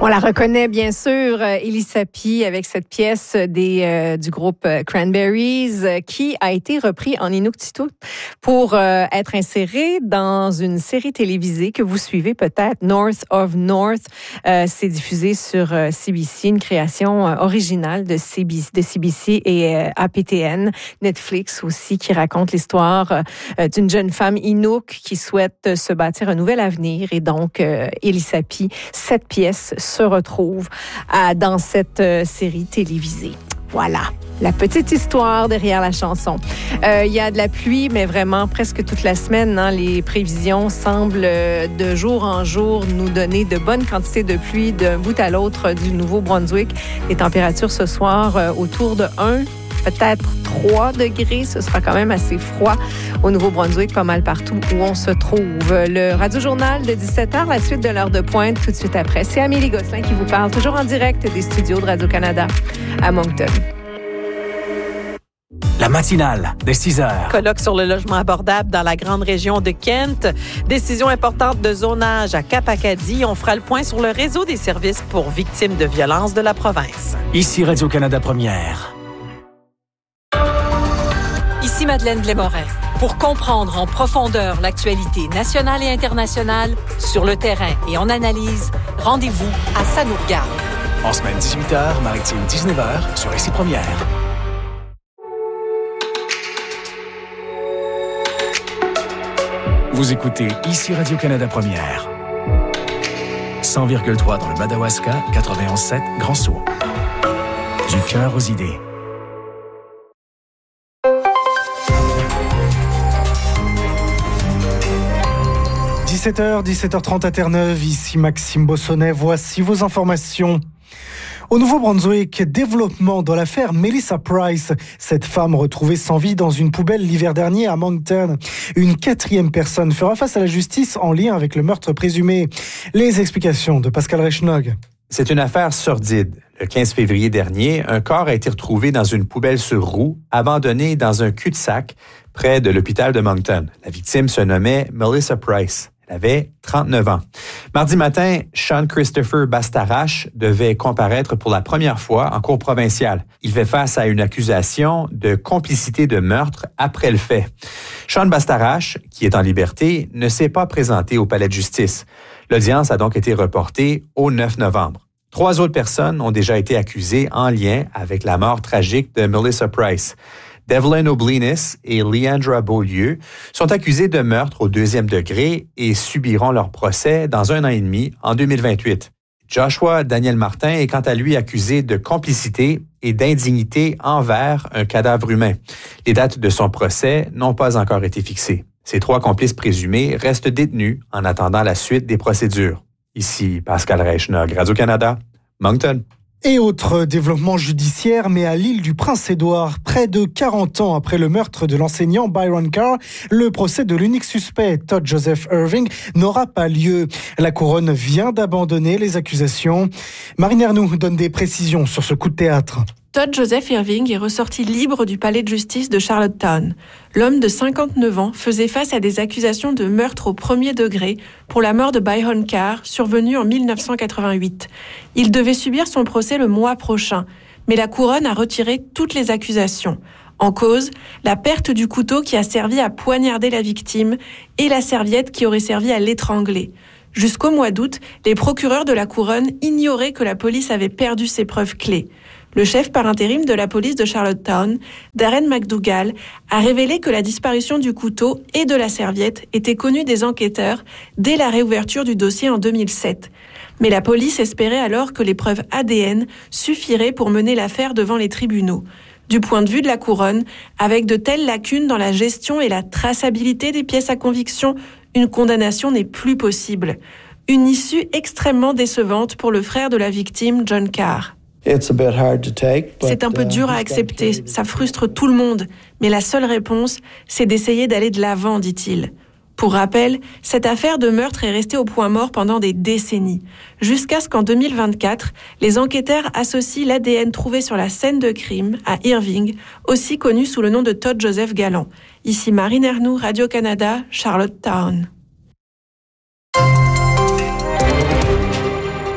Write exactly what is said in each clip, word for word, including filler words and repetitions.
On la reconnaît bien sûr, Elissa Pie, avec cette pièce des, euh, du groupe Cranberries euh, qui a été repris en Inuktitut pour euh, être inséré dans une série télévisée que vous suivez peut-être, North of North. Euh, c'est diffusé sur euh, C B C, une création euh, originale de C B C, de C B C et euh, A P T N, Netflix aussi, qui raconte l'histoire euh, d'une jeune femme Inuk qui souhaite se bâtir un nouvel avenir. Et donc, euh, Elissa Pie, cette pièce se retrouve à, dans cette euh, série télévisée. Voilà, la petite histoire derrière la chanson. Euh, il y a de la pluie, mais vraiment presque toute la semaine. Hein, les prévisions semblent euh, de jour en jour nous donner de bonnes quantités de pluie d'un bout à l'autre du Nouveau-Brunswick. Les températures ce soir euh, autour de un, peut-être trois degrés. Ce sera quand même assez froid au Nouveau-Brunswick, pas mal partout où on se trouve. Le Radio-Journal de dix-sept heures, la suite de l'heure de pointe tout de suite après. C'est Amélie Gosselin qui vous parle, toujours en direct des studios de Radio-Canada à Moncton. La matinale des six heures. Colloque sur le logement abordable dans la grande région de Kent. Décision importante de zonage à Cap-Acadie. On fera le point sur le réseau des services pour victimes de violences de la province. Ici Radio-Canada Première. Ici Madeleine Blais-Morin. Pour comprendre en profondeur l'actualité nationale et internationale, sur le terrain et en analyse, rendez-vous à Ça nous regarde. En semaine dix-huit heures, maritime dix-neuf heures, sur Ici Première. Vous écoutez Ici Radio-Canada Première. cent virgule trois dans le Madawaska, quatre-vingt-onze sept Grand-Sault. Du cœur aux idées. dix-sept heures, dix-sept heures trente à Terre-Neuve, ici Maxime Bossonnet, voici vos informations. Au Nouveau-Brunswick, développement dans l'affaire Melissa Price. Cette femme retrouvée sans vie dans une poubelle l'hiver dernier à Moncton. Une quatrième personne fera face à la justice en lien avec le meurtre présumé. Les explications de Pascal Reichnog. C'est une affaire sordide. Le quinze février dernier, un corps a été retrouvé dans une poubelle sur roue, abandonné dans un cul-de-sac près de l'hôpital de Moncton. La victime se nommait Melissa Price. Elle avait trente-neuf ans. Mardi matin, Sean Christopher Bastarache devait comparaître pour la première fois en cour provinciale. Il fait face à une accusation de complicité de meurtre après le fait. Sean Bastarache, qui est en liberté, ne s'est pas présenté au palais de justice. L'audience a donc été reportée au neuf novembre. Trois autres personnes ont déjà été accusées en lien avec la mort tragique de Melissa Price. Devlin O'Blinis et Leandra Beaulieu sont accusés de meurtre au deuxième degré et subiront leur procès dans un an et demi en deux mille vingt-huit. Joshua Daniel Martin est quant à lui accusé de complicité et d'indignité envers un cadavre humain. Les dates de son procès n'ont pas encore été fixées. Ces trois complices présumés restent détenus en attendant la suite des procédures. Ici Pascal Reichnog, Radio-Canada, Moncton. Et autre développement judiciaire, mais à l'île du Prince-Édouard, près de quarante ans après le meurtre de l'enseignant Byron Carr, le procès de l'unique suspect, Todd Joseph Irving, n'aura pas lieu. La couronne vient d'abandonner les accusations. Marine Ernoux donne des précisions sur ce coup de théâtre. Todd Joseph Irving est ressorti libre du palais de justice de Charlottetown. L'homme de cinquante-neuf ans faisait face à des accusations de meurtre au premier degré pour la mort de Byron Carr, survenue en dix-neuf cent quatre-vingt-huit. Il devait subir son procès le mois prochain, mais la couronne a retiré toutes les accusations. En cause, la perte du couteau qui a servi à poignarder la victime et la serviette qui aurait servi à l'étrangler. Jusqu'au mois d'août, les procureurs de la couronne ignoraient que la police avait perdu ses preuves clés. Le chef par intérim de la police de Charlottetown, Darren McDougall, a révélé que la disparition du couteau et de la serviette était connue des enquêteurs dès la réouverture du dossier en deux mille sept. Mais la police espérait alors que les preuves A D N suffiraient pour mener l'affaire devant les tribunaux. Du point de vue de la couronne, avec de telles lacunes dans la gestion et la traçabilité des pièces à conviction, une condamnation n'est plus possible. Une issue extrêmement décevante pour le frère de la victime, John Carr. C'est un peu dur à accepter, ça frustre tout le monde, mais la seule réponse, c'est d'essayer d'aller de l'avant, dit-il. Pour rappel, cette affaire de meurtre est restée au point mort pendant des décennies, jusqu'à ce qu'en deux mille vingt-quatre, les enquêteurs associent l'A D N trouvé sur la scène de crime à Irving, aussi connu sous le nom de Todd Joseph Gallant. Ici Marine Ernoux, Radio-Canada, Charlottetown.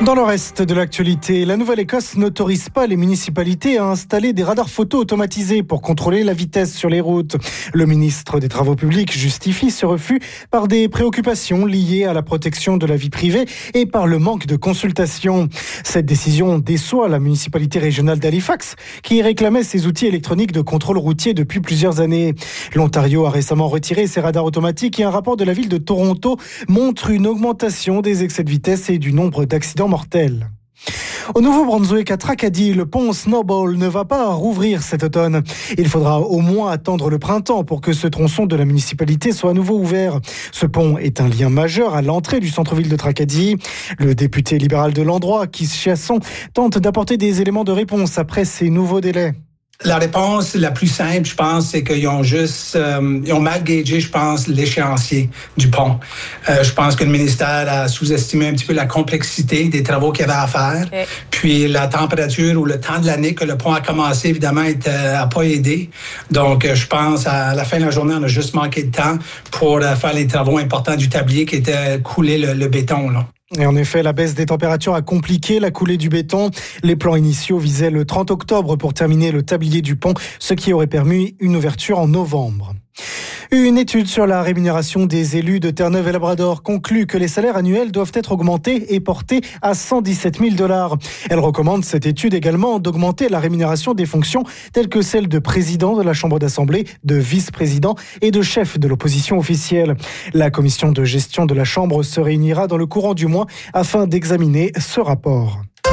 Dans le reste de l'actualité, la Nouvelle-Écosse n'autorise pas les municipalités à installer des radars photo automatisés pour contrôler la vitesse sur les routes. Le ministre des Travaux publics justifie ce refus par des préoccupations liées à la protection de la vie privée et par le manque de consultation. Cette décision déçoit la municipalité régionale d'Halifax, qui réclamait ces outils électroniques de contrôle routier depuis plusieurs années. L'Ontario a récemment retiré ses radars automatiques et un rapport de la ville de Toronto montre une augmentation des excès de vitesse et du nombre d'accidents mortel. Au Nouveau-Brunswick, à Tracadie, le pont Snowball ne va pas rouvrir cet automne. Il faudra au moins attendre le printemps pour que ce tronçon de la municipalité soit à nouveau ouvert. Ce pont est un lien majeur à l'entrée du centre-ville de Tracadie. Le député libéral de l'endroit, Keith Chiasson, tente d'apporter des éléments de réponse après ces nouveaux délais. La réponse la plus simple, je pense, c'est qu'ils ont juste, euh, ils ont mal gagé, je pense, l'échéancier du pont. Euh, je pense que le ministère a sous-estimé un petit peu la complexité des travaux qu'il y avait à faire. Okay. Puis la température ou le temps de l'année que le pont a commencé, évidemment, n'a pas aidé. Donc, je pense, à la fin de la journée, on a juste manqué de temps pour euh, faire les travaux importants du tablier qui était couler le, le béton, là. Et en effet, la baisse des températures a compliqué la coulée du béton. Les plans initiaux visaient le trente octobre pour terminer le tablier du pont, ce qui aurait permis une ouverture en novembre. Une étude sur la rémunération des élus de Terre-Neuve et Labrador conclut que les salaires annuels doivent être augmentés et portés à cent dix-sept mille dollars. Elle recommande cette étude également d'augmenter la rémunération des fonctions telles que celle de président de la Chambre d'Assemblée, de vice-président et de chef de l'opposition officielle. La commission de gestion de la Chambre se réunira dans le courant du mois afin d'examiner ce rapport.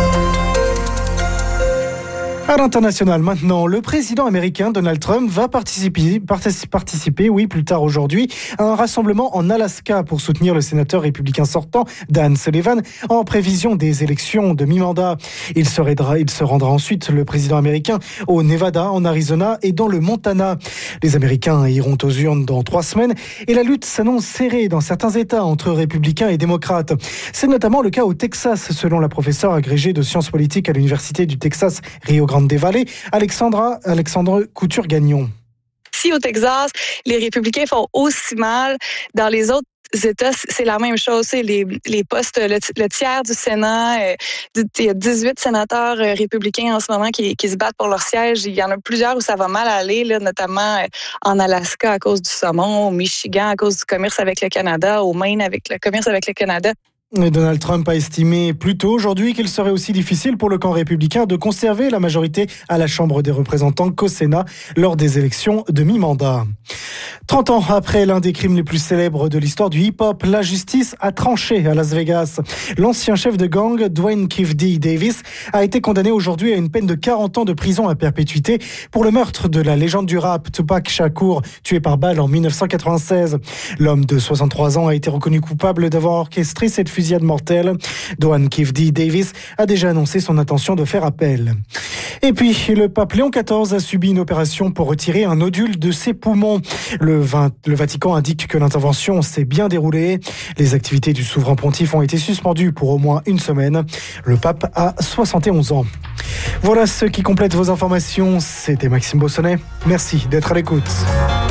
À l'international maintenant, le président américain Donald Trump va participer, participer, oui, plus tard aujourd'hui, à un rassemblement en Alaska pour soutenir le sénateur républicain sortant, Dan Sullivan, en prévision des élections de mi-mandat. Il se, raidera, il se rendra ensuite, le président américain, au Nevada, en Arizona et dans le Montana. Les Américains iront aux urnes dans trois semaines et la lutte s'annonce serrée dans certains États entre républicains et démocrates. C'est notamment le cas au Texas, selon la professeure agrégée de sciences politiques à l'Université du Texas, Rio Grande des Vallées, Alexandra, Alexandre Couture-Gagnon. Si au Texas, les républicains font aussi mal, dans les autres États, c'est la même chose. C'est les, les postes, le, le tiers du Sénat, euh, il y a dix-huit sénateurs euh, républicains en ce moment qui, qui se battent pour leur siège. Il y en a plusieurs où ça va mal aller, là, notamment euh, en Alaska à cause du saumon, au Michigan à cause du commerce avec le Canada, au Maine avec le commerce avec le Canada. Et Donald Trump a estimé plus tôt aujourd'hui qu'il serait aussi difficile pour le camp républicain de conserver la majorité à la Chambre des représentants qu'au Sénat lors des élections de mi-mandat. trente ans après l'un des crimes les plus célèbres de l'histoire du hip-hop, la justice a tranché à Las Vegas. L'ancien chef de gang, Dwayne Keefe D. Davis, a été condamné aujourd'hui à une peine de quarante ans de prison à perpétuité pour le meurtre de la légende du rap Tupac Shakur, tué par balle en dix-neuf cent quatre-vingt-seize. L'homme de soixante-trois ans a été reconnu coupable d'avoir orchestré cette fusillade mortelle. Dwayne Keefe D. Davis a déjà annoncé son intention de faire appel. Et puis, le pape Léon quatorze a subi une opération pour retirer un nodule de ses poumons. Le, vingt, le Vatican indique que l'intervention s'est bien déroulée. Les activités du souverain pontife ont été suspendues pour au moins une semaine. Le pape a soixante et onze ans. Voilà ce qui complète vos informations. C'était Maxime Bossonnet. Merci d'être à l'écoute.